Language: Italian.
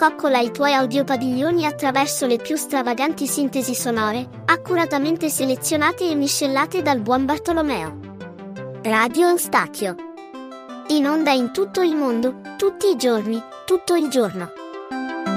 Coccola i tuoi audiopadiglioni attraverso le più stravaganti sintesi sonore, accuratamente selezionate e miscellate dal buon Bartolomeo. Radio Eustachio. In onda in tutto il mondo, tutti i giorni, tutto il giorno.